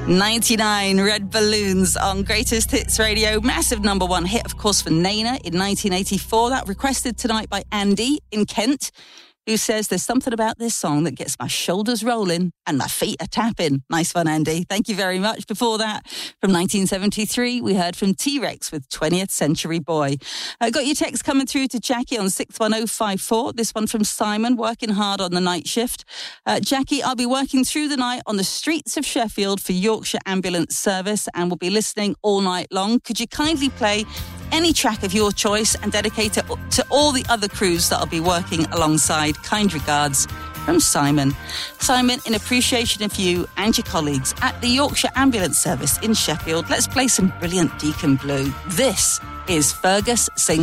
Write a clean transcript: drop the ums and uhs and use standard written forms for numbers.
99 Red Balloons on Greatest Hits Radio. Massive number one hit, of course, for Nena in 1984. That requested tonight by Andy in Kent, who says there's something about this song that gets my shoulders rolling and my feet are tapping. Nice one, Andy. Thank you very much. Before that, from 1973, we heard from T-Rex with 20th Century Boy. Got your text coming through to Jackie on 61054. This one from Simon, working hard on the night shift. Jackie, I'll be working through the night on the streets of Sheffield for Yorkshire Ambulance Service and will be listening all night long. Could you kindly play any track of your choice and dedicate it to all the other crews that I'll be working alongside? Kind regards from Simon. Simon, in appreciation of you and your colleagues at the Yorkshire Ambulance Service in Sheffield, let's play some brilliant Deacon Blue. This is Fergus Sing.